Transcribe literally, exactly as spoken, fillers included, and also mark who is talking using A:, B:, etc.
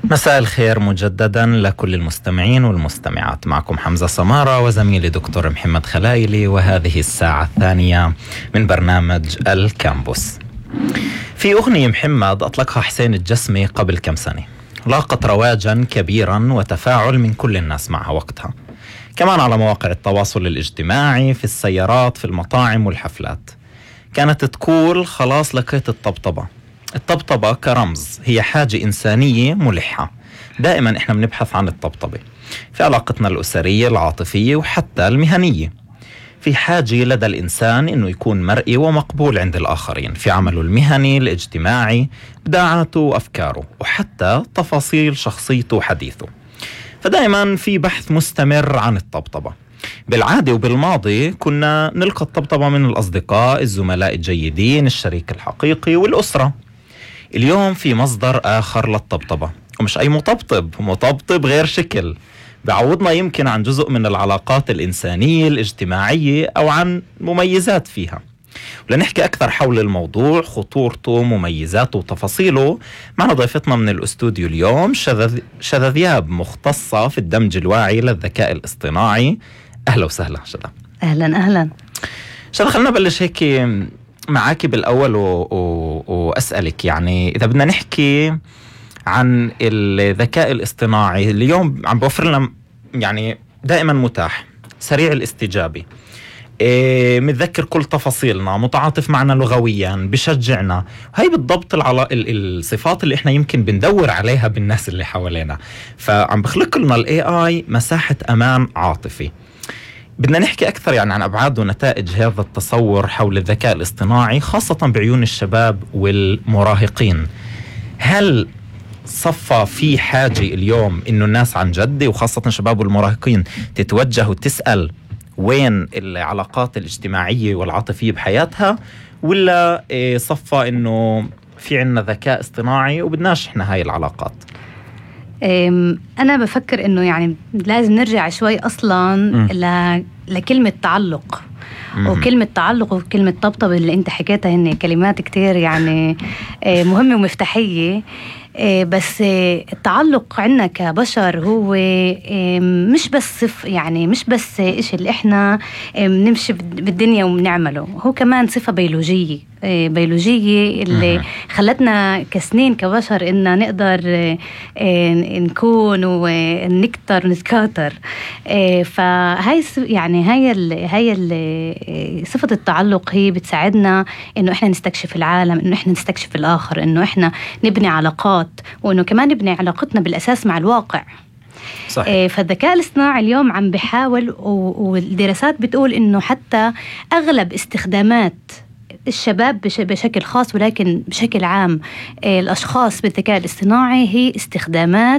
A: مساء الخير مجددا لكل المستمعين والمستمعات. معكم حمزة سمارة وزميلي دكتور محمد خلايلي، وهذه الساعة الثانية من برنامج الكامبوس. في أغنية محمد أطلقها حسين الجسمي قبل كم سنة، لاقت رواجا كبيرا وتفاعل من كل الناس معها وقتها، كمان على مواقع التواصل الاجتماعي، في السيارات، في المطاعم والحفلات. كانت تقول: خلاص لقيت الطبطبة. الطبطبة كرمز هي حاجة إنسانية ملحة، دائما إحنا بنبحث عن الطبطبة في علاقتنا الأسرية، العاطفية، وحتى المهنية. في حاجة لدى الإنسان إنه يكون مرئي ومقبول عند الآخرين في عمله المهني الاجتماعي، إبداعاته وأفكاره، وحتى تفاصيل شخصيته وحديثه. فدائما في بحث مستمر عن الطبطبة. بالعادة وبالماضي كنا نلقى الطبطبة من الأصدقاء، الزملاء الجيدين، الشريك الحقيقي، والأسرة. اليوم في مصدر آخر للطبطبة، ومش أي مطبطب، مطبطب غير شكل، بعوضنا يمكن عن جزء من العلاقات الإنسانية الاجتماعية أو عن مميزات فيها. ولنحكي أكثر حول الموضوع، خطورته، مميزاته وتفاصيله، معنا ضيفتنا من الأستوديو اليوم شذذ... شذذياب مختصة في الدمج الواعي للذكاء الاصطناعي. أهلا وسهلا شذى.
B: أهلا أهلا
A: شذى، خلنا نبلش هيك معاكي بالأول و... و... وأسألك، يعني إذا بدنا نحكي عن الذكاء الاصطناعي اليوم، عم بوفر لنا يعني دائما متاح، سريع الاستجابة، إيه، متذكر كل تفاصيلنا، متعاطف معنا لغويا، بشجعنا. هاي بالضبط العلا... الصفات اللي احنا يمكن بندور عليها بالناس اللي حوالينا. فعم بخلق لنا الاي اي مساحة امان عاطفي. بدنا نحكي اكثر يعني عن ابعاد ونتائج هذا التصور حول الذكاء الاصطناعي، خاصة بعيون الشباب والمراهقين. هل صفى في حاجة اليوم انه الناس عن جد، وخاصة الشباب والمراهقين، تتوجه وتسأل وين العلاقات الاجتماعية والعاطفية بحياتها، ولا صفى انه في عنا ذكاء اصطناعي وبدناش احنا هاي العلاقات؟
B: انا بفكر انه يعني لازم نرجع شوي اصلا ل... لكلمة تعلق. مم. وكلمة تعلق وكلمة طبطبة اللي انت حكيتها هن كلمات كتير يعني مهمة ومفتاحية. بس التعلق عنا كبشر هو مش بس صف، يعني مش بس إيش اللي إحنا بنمشي بالدنيا وبنعمله، هو كمان صفة بيولوجية بيولوجية اللي خلتنا كسنين كبشر إننا نقدر نكون ونكتر ونتكاثر. فهاي يعني هاي ال هاي ال صفة التعلق هي بتساعدنا إنه إحنا نستكشف العالم، إنه إحنا نستكشف الآخر، إنه إحنا نبني علاقات، وإنه كمان نبني علاقتنا بالأساس مع الواقع. صحيح. إيه، فالذكاء الاصطناعي اليوم عم بيحاول، والدراسات بتقول إنه حتى أغلب استخدامات الشباب بشكل خاص ولكن بشكل عام إيه الأشخاص بالذكاء الاصطناعي هي استخدامات